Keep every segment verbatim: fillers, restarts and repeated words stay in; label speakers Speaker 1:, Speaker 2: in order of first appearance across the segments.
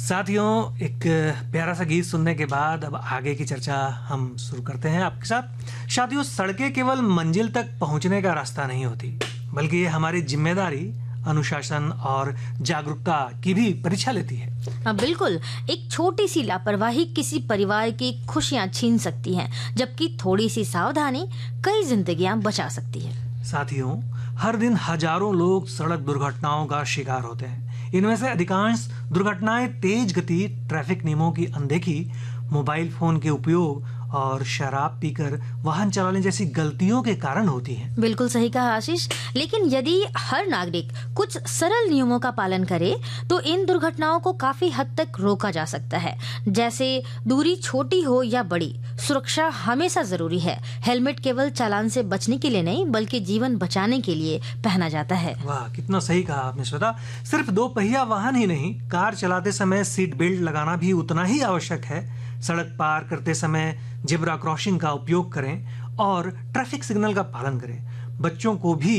Speaker 1: साथियों, एक प्यारा सा गीत सुनने के बाद अब आगे की चर्चा हम शुरू करते हैं आपके साथ। साथियों, सड़कें केवल मंजिल तक पहुंचने का रास्ता नहीं होती, बल्कि ये हमारी जिम्मेदारी, अनुशासन और जागरूकता की भी परीक्षा लेती है।
Speaker 2: हाँ, बिल्कुल। एक छोटी सी लापरवाही किसी परिवार की खुशियां छीन सकती है, जबकि थोड़ी सी सावधानी कई जिंदगियां बचा सकती है।
Speaker 1: साथियों, हर दिन हजारों लोग सड़क दुर्घटनाओं का शिकार होते हैं। इनमें से अधिकांश दुर्घटनाएं तेज गति, ट्रैफिक नियमों की अनदेखी, मोबाइल फोन के उपयोग और शराब पीकर वाहन चलाने जैसी गलतियों के कारण होती हैं।
Speaker 2: बिल्कुल सही कहा आशीष। लेकिन यदि हर नागरिक कुछ सरल नियमों का पालन करे तो इन दुर्घटनाओं को काफी हद तक रोका जा सकता है। जैसे दूरी छोटी हो या बड़ी, सुरक्षा हमेशा जरूरी है। हेलमेट केवल चालान से बचने के लिए नहीं, बल्कि जीवन बचाने के लिए पहना जाता है।
Speaker 1: वाह, कितना सही कहा आपने श्वेता। सिर्फ दो पहिया वाहन ही नहीं, कार चलाते समय सीट बेल्ट लगाना भी उतना ही आवश्यक है। सड़क पार करते समय जेब्रा क्रॉसिंग का उपयोग करें और ट्रैफिक सिग्नल का पालन करें। बच्चों को भी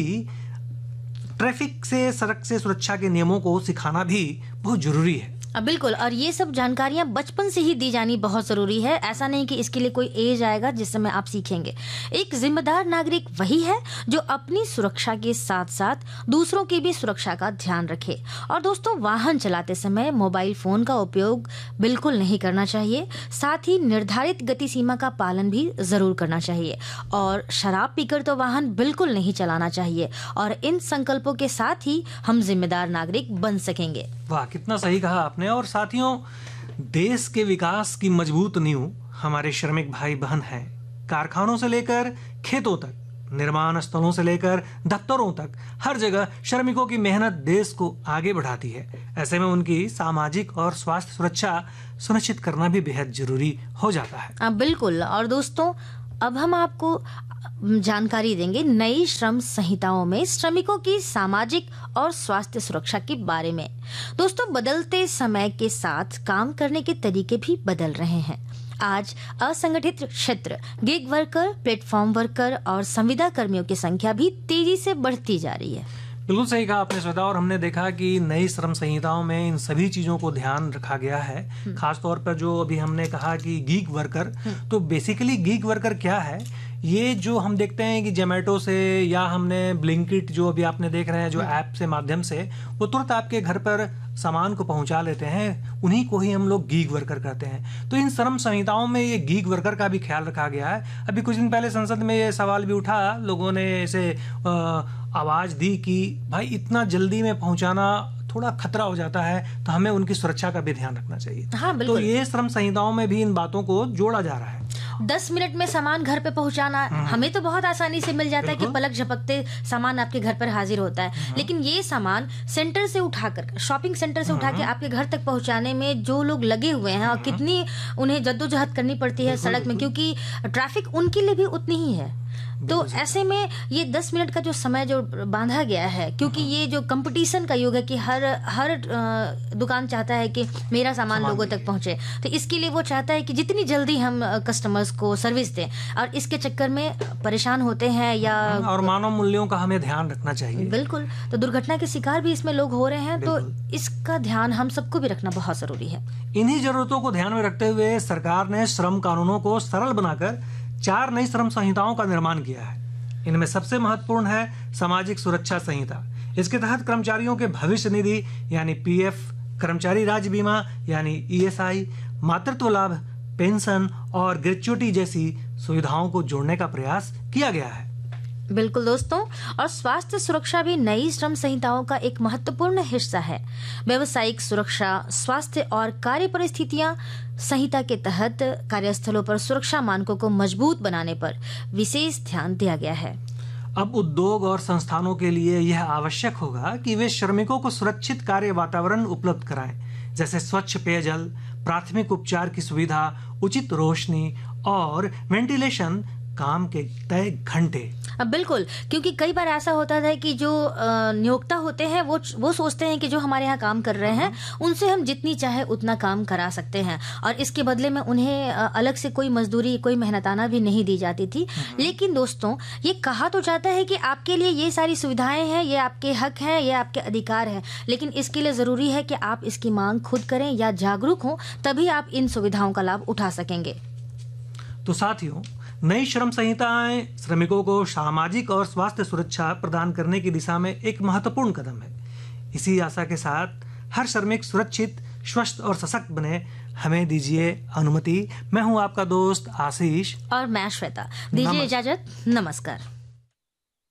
Speaker 1: ट्रैफिक से, सड़क से सुरक्षा के नियमों को सिखाना भी बहुत जरूरी है।
Speaker 2: बिल्कुल, और ये सब जानकारियां बचपन से ही दी जानी बहुत जरूरी है। ऐसा नहीं कि इसके लिए कोई एज आएगा जिस समय आप सीखेंगे। एक जिम्मेदार नागरिक वही है जो अपनी सुरक्षा के साथ साथ दूसरों की भी सुरक्षा का ध्यान रखे। और दोस्तों, वाहन चलाते समय मोबाइल फोन का उपयोग बिल्कुल नहीं करना चाहिए। साथ ही निर्धारित गति सीमा का पालन भी जरूर करना चाहिए। और शराब पीकर तो वाहन बिल्कुल नहीं चलाना चाहिए। और इन संकल्पों के साथ ही हम जिम्मेदार नागरिक बन सकेंगे।
Speaker 1: वाह, कितना सही कहा आपने। और साथियों, देश के विकास की मजबूत नींव हमारे श्रमिक भाई बहन हैं। कारखानों से लेकर खेतों तक, निर्माण स्थलों से लेकर दफ्तरों तक, हर जगह श्रमिकों की मेहनत देश को आगे बढ़ाती है। ऐसे में उनकी सामाजिक और स्वास्थ्य सुरक्षा सुनिश्चित करना भी बेहद जरूरी हो जाता है।
Speaker 2: आ, बिल्कुल। और दोस्तों, अब हम आपको जानकारी देंगे नई श्रम संहिताओं में श्रमिकों की सामाजिक और स्वास्थ्य सुरक्षा के बारे में। दोस्तों, बदलते समय के साथ काम करने के तरीके भी बदल रहे हैं। आज असंगठित क्षेत्र, गिग वर्कर, प्लेटफॉर्म वर्कर और संविदा कर्मियों की संख्या भी तेजी से बढ़ती जा रही है।
Speaker 1: बिल्कुल सही कहा आपने श्वेता। और हमने देखा कि नई श्रम संहिताओं में इन सभी चीजों को ध्यान रखा गया है। खास तौर पर जो अभी हमने कहा कि गीग वर्कर, तो बेसिकली गीग वर्कर क्या है, ये जो हम देखते हैं कि जोमेटो से या हमने ब्लिंकिट जो अभी आपने देख रहे हैं जो ऐप से माध्यम से वो तुरंत आपके घर पर सामान को पहुंचा लेते हैं, उन्हीं को ही हम लोग गीग वर्कर कहते हैं। तो इन श्रम संहिताओं में ये गीग वर्कर का भी ख्याल रखा गया है। अभी कुछ दिन पहले संसद में ये सवाल भी उठा, लोगों ने ऐसे आवाज दी कि भाई इतना जल्दी में पहुंचाना थोड़ा खतरा हो जाता है, तो हमें उनकी सुरक्षा का भी ध्यान रखना चाहिए।
Speaker 2: हाँ,
Speaker 1: तो ये श्रम संहिताओं में भी इन बातों को जोड़ा जा रहा है।
Speaker 2: दस मिनट में सामान घर पे पहुंचाना हमें तो बहुत आसानी से मिल जाता है कि पलक झपकते सामान आपके घर पर हाजिर होता है। लेकिन ये सामान सेंटर से उठाकर, शॉपिंग सेंटर से उठा के आपके घर तक पहुंचाने में जो लोग लगे हुए हैं और कितनी उन्हें जद्दोजहद करनी पड़ती है सड़क में, क्योंकि ट्रैफिक उनके लिए भी उतनी ही है। तो ऐसे में ये दस मिनट का जो समय जो बांधा गया है, क्योंकि ये जो कंपटीशन का युग है कि हर हर दुकान चाहता है कि मेरा सामान लोगों तक पहुंचे, तो इसके लिए वो चाहता है कि जितनी जल्दी हम कस्टमर्स को सर्विस दें, और इसके चक्कर में परेशान होते हैं या
Speaker 1: और मानव मूल्यों का हमें ध्यान रखना चाहिए।
Speaker 2: बिल्कुल। तो दुर्घटना के शिकार भी इसमें लोग हो रहे हैं, तो इसका ध्यान हम सबको भी रखना बहुत जरूरी है।
Speaker 1: इन्हीं जरूरतों को ध्यान में रखते हुए सरकार ने श्रम कानूनों को सरल बनाकर चार नई श्रम संहिताओं का निर्माण किया है। इनमें सबसे महत्वपूर्ण है सामाजिक सुरक्षा संहिता। इसके तहत कर्मचारियों के भविष्य निधि यानी पीएफ, कर्मचारी राज्य बीमा यानी ईएसआई, मातृत्व लाभ, पेंशन और ग्रेच्युटी जैसी सुविधाओं को जोड़ने का प्रयास किया गया है।
Speaker 2: बिल्कुल दोस्तों, और स्वास्थ्य सुरक्षा भी नई श्रम संहिताओं का एक महत्वपूर्ण हिस्सा है। व्यावसायिक सुरक्षा, स्वास्थ्य और कार्य परिस्थितियां संहिता के तहत कार्यस्थलों पर सुरक्षा मानकों को मजबूत बनाने पर विशेष ध्यान दिया गया है।
Speaker 1: अब उद्योग और संस्थानों के लिए यह आवश्यक होगा कि वे श्रमिकों को सुरक्षित कार्य वातावरण उपलब्ध कराएं, जैसे स्वच्छ पेयजल, प्राथमिक उपचार की सुविधा, उचित रोशनी और वेंटिलेशन, काम के तय घंटे।
Speaker 2: अब बिल्कुल, क्योंकि कई बार ऐसा होता है कि जो अ, नियोक्ता होते हैं वो वो सोचते हैं कि जो हमारे यहाँ काम कर रहे हैं उनसे हम जितनी चाहे उतना काम करा सकते हैं और इसके बदले में उन्हें अ, अलग से कोई मजदूरी, कोई मेहनताना भी नहीं दी जाती थी। लेकिन दोस्तों, ये कहा तो जाता है कि आपके लिए ये सारी सुविधाएं हैं, ये आपके हक हैं, ये आपके अधिकार हैं, लेकिन इसके लिए जरूरी है कि आप इसकी मांग खुद करें या जागरूक हों, तभी आप इन सुविधाओं का लाभ उठा सकेंगे।
Speaker 1: तो साथियों, नई श्रम संहिताएं श्रमिकों को सामाजिक और स्वास्थ्य सुरक्षा प्रदान करने की दिशा में एक महत्वपूर्ण कदम है। इसी आशा के साथ हर श्रमिक सुरक्षित, स्वस्थ और सशक्त बने, हमें दीजिए अनुमति। मैं हूं आपका दोस्त आशीष
Speaker 2: और मैं श्वेता। दीजिए इजाजत। नमस्कार।